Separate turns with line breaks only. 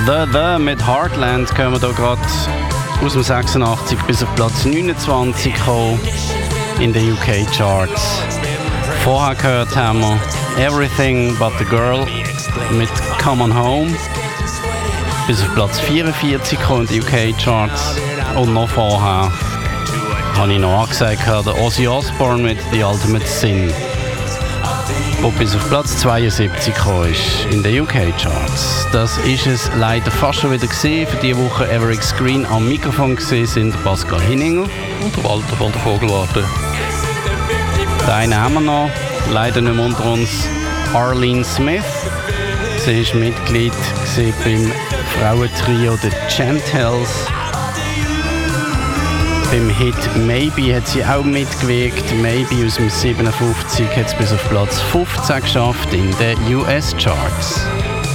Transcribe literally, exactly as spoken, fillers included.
The The mit Heartland können wir hier gerade aus dem sechsundachtzig bis auf Platz neunundzwanzig kommen in den U K Charts. Vorher gehört haben wir Everything But The Girl mit Come On Home bis auf Platz vierundvierzig kommen in den U K Charts. Und noch vorher habe ich noch angesagt, der Ozzy Osbourne mit The Ultimate Sin, der bis auf Platz zweiundsiebzig gekommen ist in den U K Charts. Das ist es leider fast schon wieder gesehen. Für diese Woche Everett Screen am Mikrofon gesehen sind Pascal Hinninger
und der Walter von der Vogelwarte.
Den einen haben wir noch, leider nicht mehr unter uns, Arlene Smith. Sie ist Mitglied beim Frauentrio The Chantels. Beim Hit Maybe hat sie auch mitgewirkt. Maybe aus dem siebenundfünfzig hat es bis auf Platz fünfzehn geschafft in den U S Charts.